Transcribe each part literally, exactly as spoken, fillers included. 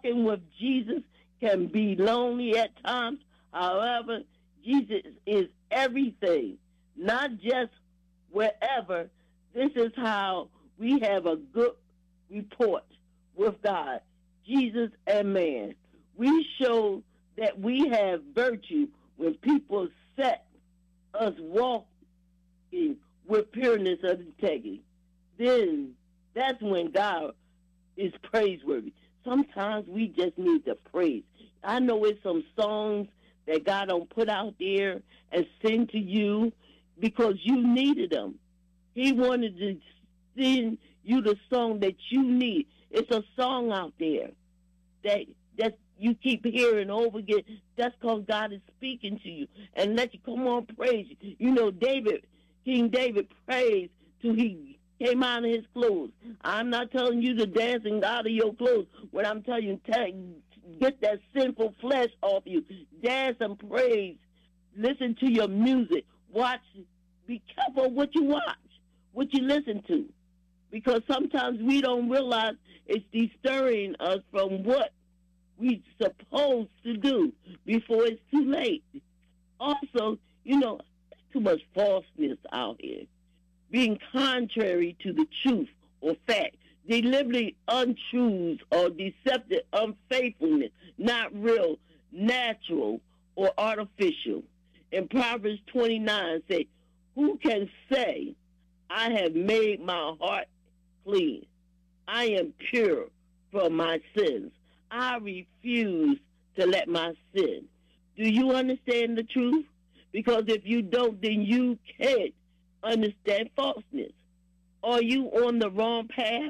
walking with Jesus can be lonely at times. However, Jesus is everything, not just wherever. This is how we have a good report with God, Jesus, and man. We show that we have virtue when people set us walking with pureness of integrity. Then that's when God is praiseworthy. Sometimes we just need to praise. I know it's some songs that God don't put out there and sing to you because you needed them. He wanted to sing you the song that you need. It's a song out there that that you keep hearing over again. That's because God is speaking to you and let you come on praise. You know, David, King David praised till he came out of his clothes. I'm not telling you to dance and out of your clothes. What I'm telling you, tell, get that sinful flesh off you. Dance and praise. Listen to your music. Watch. Be careful what you watch, what you listen to. Because sometimes we don't realize it's deterring us from what we're supposed to do before it's too late. Also, you know, there's too much falseness out here. Being contrary to the truth or fact, deliberately untruths or deceptive unfaithfulness, not real, natural, or artificial. In Proverbs twenty-nine, say, who can say, I have made my heart clean? I am pure from my sins. I refuse to let my sin. Do you understand the truth? Because if you don't, then you can't understand falseness. Are you on the wrong path?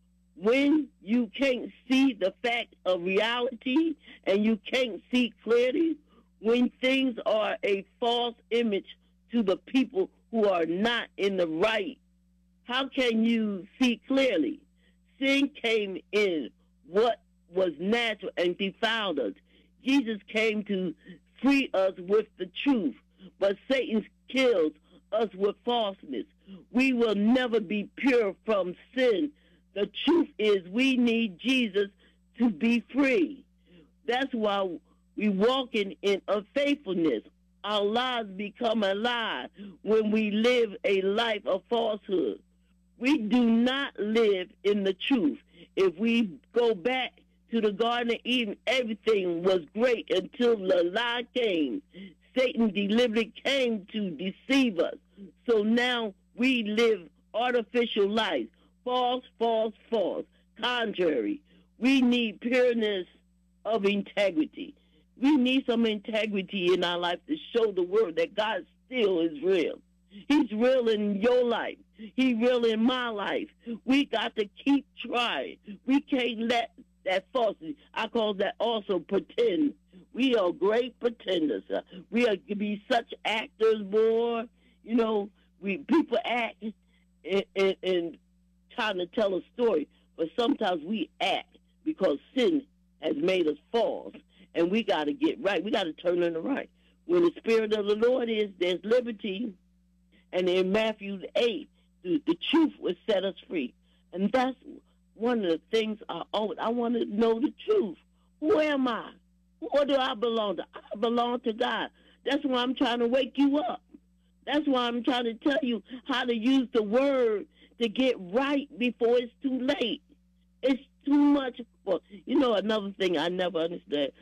When you can't see the fact of reality and you can't see clearly, when things are a false image to the people who are not in the right, how can you see clearly? Sin came in what was natural and defiled us. Jesus came to free us with the truth, but Satan kills us with falseness. We will never be pure from sin. The truth is we need Jesus to be free. That's why we walking in unfaithfulness. Our lives become a lie when we live a life of falsehood. We do not live in the truth. If we go back to the Garden of Eden, everything was great until the lie came. Satan deliberately came to deceive us. So now we live artificial life. False, false, false. Contrary. We need pureness of integrity. We need some integrity in our life to show the world that God still is real. He's real in your life. He's real in my life. We got to keep trying. We can't let that falsity, I call that also pretend. We are great pretenders. Uh, we are to be such actors, boy. You know, we people act and, and, and trying to tell a story, but sometimes we act because sin has made us false, and we got to get right. We got to turn in the right. When the Spirit of the Lord is, there's liberty, and in Matthew eight, the, the truth will set us free, and that's one of the things I always, I want to know the truth. Who am I? What do I belong to? I belong to God. That's why I'm trying to wake you up. That's why I'm trying to tell you how to use the word to get right before it's too late. It's too much. Well, you know, another thing I never understood.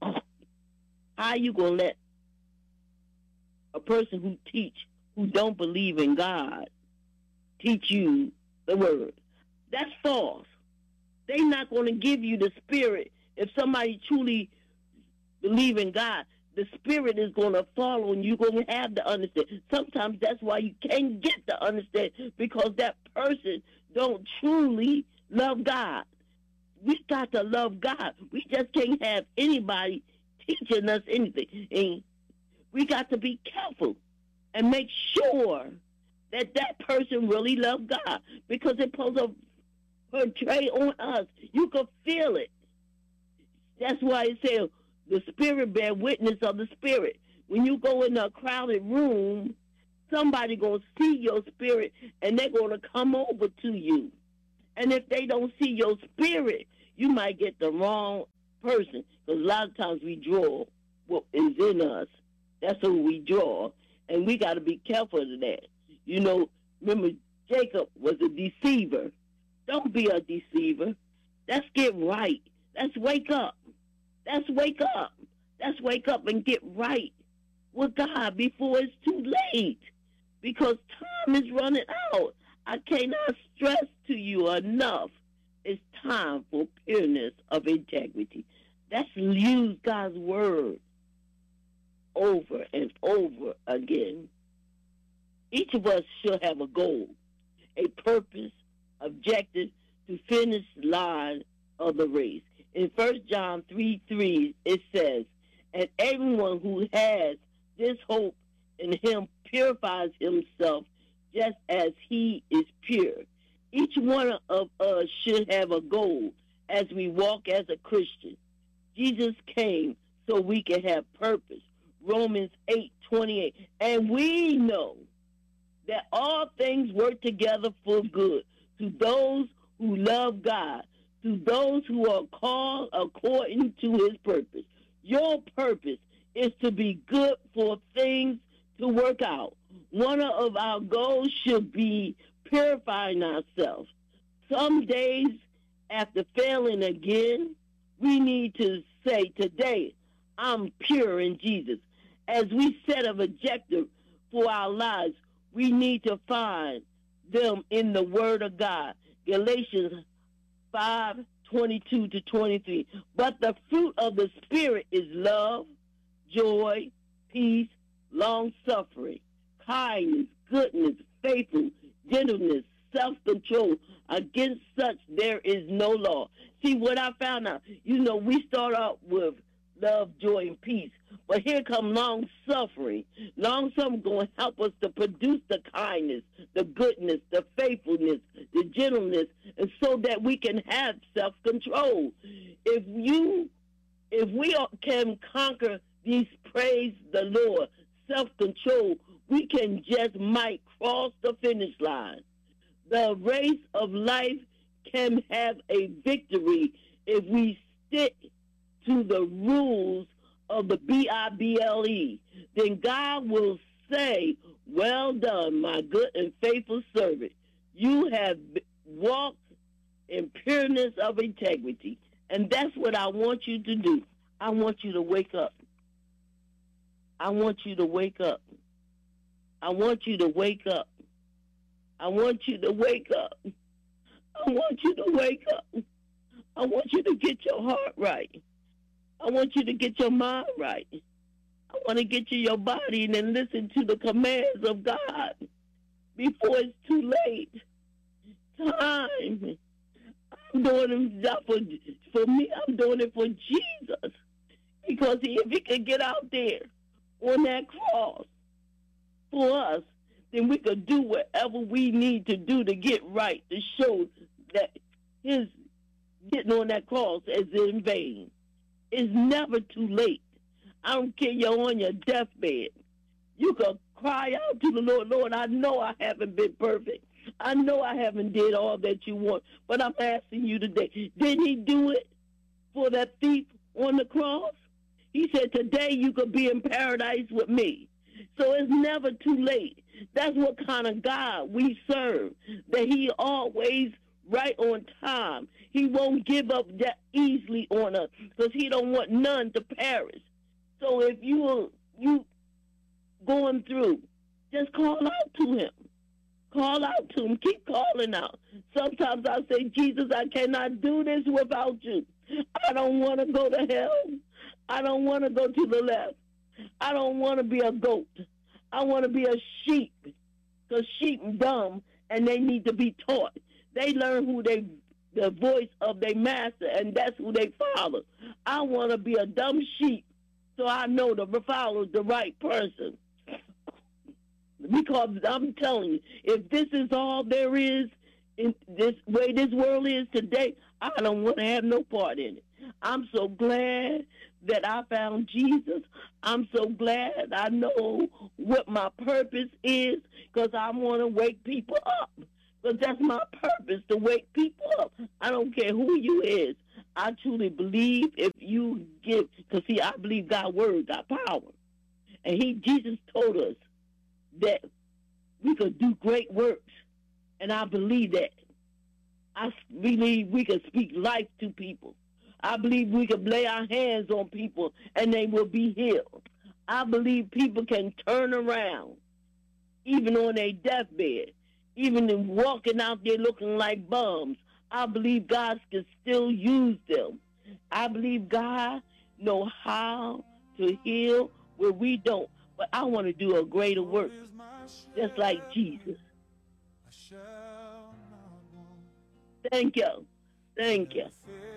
How you going to let a person who teach, who don't believe in God, teach you the word? That's false. They're not going to give you the Spirit. If somebody truly believe in God, the Spirit is going to follow and you're going to have the understanding. Sometimes that's why you can't get the understanding, because that person don't truly love God. We got to love God. We just can't have anybody teaching us anything. And we got to be careful and make sure that that person really loves God, because it pulls a portray on us. You can feel it. That's why it says the Spirit bear witness of the Spirit. When you go in a crowded room, somebody going to see your spirit and they're going to come over to you. And if they don't see your spirit, you might get the wrong person. Because a lot of times we draw what is in us. That's who we draw. And we got to be careful of that. You know, remember, Jacob was a deceiver. Don't be a deceiver. Let's get right. Let's wake up. Let's wake up. Let's wake up and get right with God before it's too late. Because time is running out. I cannot stress to you enough. It's time for pureness of integrity. Let's use God's word over and over again. Each of us should have a goal, a purpose, objective to finish the line of the race. In First John three three, it says, and everyone who has this hope in him purifies himself just as he is pure. Each one of us should have a goal as we walk as a Christian. Jesus came so we can have purpose. Romans eight twenty-eight. And we know that all things work together for good to those who love God, to those who are called according to his purpose. Your purpose is to be good for things to work out. One of our goals should be purifying ourselves. Some days after failing again, we need to say, today, I'm pure in Jesus. As we set an objective for our lives, we need to find them in the Word of God. Galatians five twenty-two to twenty-three. But the fruit of the Spirit is love, joy, peace, long-suffering, kindness, goodness, faithfulness, gentleness, self-control. Against such there is no law. See, what I found out, you know, we start out with love, joy, and peace. But here come long-suffering. Long-suffering going to help us to produce the kindness, the goodness, the faithfulness, the gentleness, and so that we can have self-control. If you, if we can conquer these, praise the Lord, self-control, we can just might cross the finish line. The race of life can have a victory if we stick to the rules of the B I B L E. Then God will say, well done, my good and faithful servant. You have walked in pureness of integrity. And that's what I want you to do. I want you to wake up. I want you to wake up. I want you to wake up. I want you to wake up. I want you to wake up. I want you to get your heart right. I want you to get your mind right. I want to get you your body and then listen to the commands of God before it's too late. Time. I'm doing it for, for me. I'm doing it for Jesus. Because if he could get out there on that cross for us, then we could do whatever we need to do to get right, to show that his getting on that cross is in vain. It's never too late. I don't care you're on your deathbed. You can cry out to the Lord, Lord, I know I haven't been perfect. I know I haven't did all that you want, but I'm asking you today, did he do it for that thief on the cross? He said, today you could be in paradise with me. So it's never too late. That's what kind of God we serve, that he always right on time. He won't give up that easily on us because he don't want none to perish. So if you are you going through, just call out to him. Call out to him. Keep calling out. Sometimes I say, Jesus, I cannot do this without you. I don't want to go to hell. I don't want to go to the left. I don't want to be a goat. I want to be a sheep, because sheep are dumb and they need to be taught. They learn who they, the voice of their master, and that's who they follow. I want to be a dumb sheep so I know to follow the right person. Because I'm telling you, if this is all there is in this way this world is today, I don't want to have no part in it. I'm so glad that I found Jesus. I'm so glad I know what my purpose is, because I want to wake people up. Because that's my purpose, to wake people up. I don't care who you is. I truly believe if you give, because see, I believe God's word got power. And he, Jesus told us that we could do great works. And I believe that. I believe we could speak life to people. I believe we could lay our hands on people and they will be healed. I believe people can turn around, even on their deathbed, even in walking out there looking like bums. I believe God can still use them. I believe God know how to heal where we don't. But I want to do a greater work, just like Jesus. Thank you. Thank you.